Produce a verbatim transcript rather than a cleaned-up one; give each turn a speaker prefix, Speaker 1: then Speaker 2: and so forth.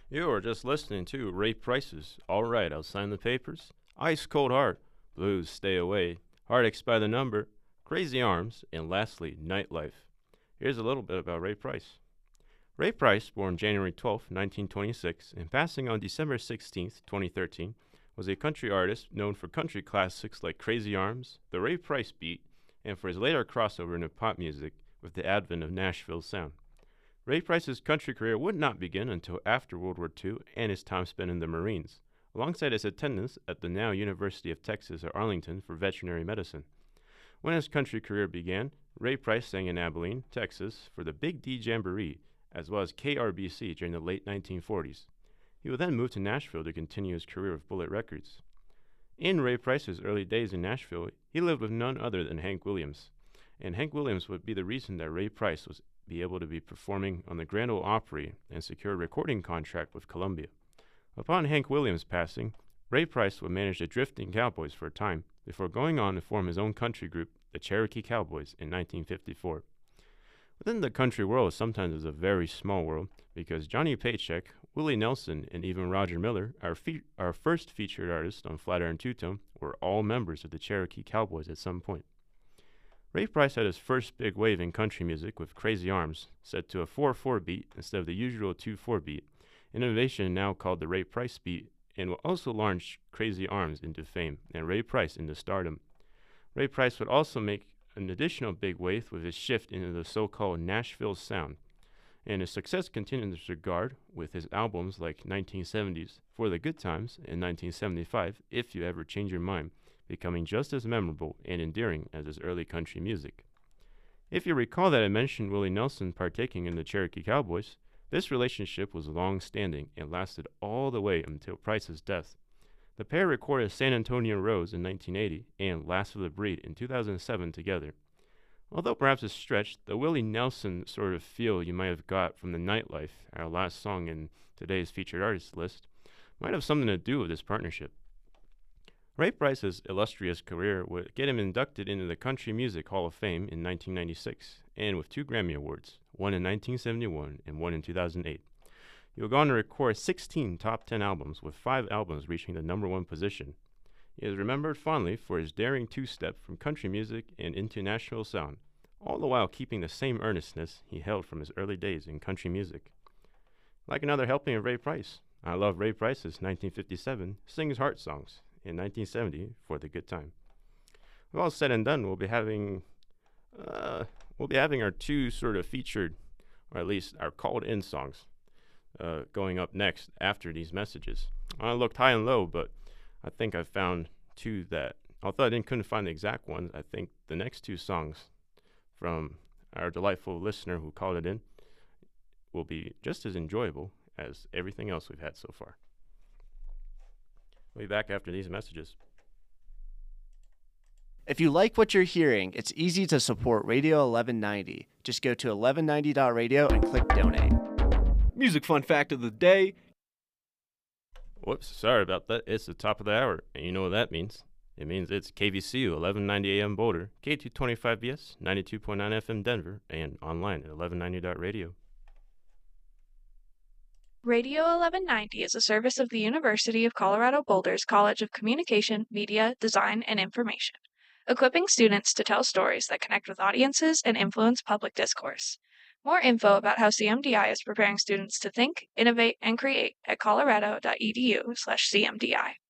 Speaker 1: You are just listening to Ray Price's All Right, I'll Sign the Papers, Ice Cold Heart, Blues Stay Away, Heartaches by the Number, Crazy Arms, and lastly, Nightlife. Here's a little bit about Ray Price. Ray Price, born January twelfth, nineteen twenty-six, and passing on December sixteenth, twenty thirteen, was a country artist known for country classics like Crazy Arms, the Ray Price Beat, and for his later crossover into pop music with the advent of Nashville sound. Ray Price's country career would not begin until after World War two and his time spent in the Marines, alongside his attendance at the now University of Texas at Arlington for veterinary medicine. When his country career began, Ray Price sang in Abilene, Texas for the Big D Jamboree, as well as K R B C during the late nineteen forties. He would then move to Nashville to continue his career with Bullet Records. In Ray Price's early days in Nashville, he lived with none other than Hank Williams, and Hank Williams would be the reason that Ray Price was be able to be performing on the Grand Ole Opry and secure a recording contract with Columbia. Upon Hank Williams' passing, Ray Price would manage the Drifting Cowboys for a time before going on to form his own country group, the Cherokee Cowboys, in nineteen fifty-four. Within the country world, sometimes is a very small world because Johnny Paycheck, Willie Nelson, and even Roger Miller, our, fe- our first featured artist on Flatiron Two-Tone, were all members of the Cherokee Cowboys at some point. Ray Price had his first big wave in country music with Crazy Arms, set to a four four beat instead of the usual two four beat, an innovation now called the Ray Price beat, and will also launch Crazy Arms into fame and Ray Price into stardom. Ray Price would also make an additional big wave with his shift into the so-called Nashville sound, and his success continued in this regard with his albums like nineteen seventies For the Good Times and nineteen seventy-five If You Ever Change Your Mind, becoming just as memorable and endearing as his early country music. If you recall that I mentioned Willie Nelson partaking in the Cherokee Cowboys, this relationship was long-standing and lasted all the way until Price's death. The pair recorded San Antonio Rose in nineteen eighty and Last of the Breed in two thousand seven together. Although perhaps a stretch, the Willie Nelson sort of feel you might have got from the Nightlife, our last song in today's featured artist list, might have something to do with this partnership. Ray Price's illustrious career would get him inducted into the Country Music Hall of Fame in nineteen ninety-six, and with two Grammy Awards, one in nineteen seventy-one and one in two thousand eight. He would go on to record sixteen top ten albums, with five albums reaching the number one position. He is remembered fondly for his daring two-step from country music and into Nashville sound, all the while keeping the same earnestness he held from his early days in country music. Like another helping of Ray Price, I love Ray Price's nineteen fifty-seven Sings Heart Songs, in nineteen seventy For the Good Time. With all said and done, we'll be having uh, we'll be having our two sort of featured, or at least our called-in songs, uh, going up next after these messages. I looked high and low, but I think I found two that, although I didn't couldn't find the exact ones, I think the next two songs from our delightful listener who called it in will be just as enjoyable as everything else we've had so far. We'll be back after these messages.
Speaker 2: If you like what you're hearing, it's easy to support Radio eleven ninety. Just go to eleven ninety dot radio and click donate.
Speaker 3: Music fun fact of the day.
Speaker 1: Whoops, sorry about that. It's the top of the hour, and you know what that means. It means it's K V C U eleven ninety A M Boulder, K two twenty-five B S, ninety-two point nine F M Denver, and online at eleven ninety dot radio.
Speaker 4: Radio eleven ninety is a service of the University of Colorado Boulder's College of Communication, Media, Design, and Information, equipping students to tell stories that connect with audiences and influence public discourse. More info about how C M D I is preparing students to think, innovate, and create at colorado dot e d u slash C M D I.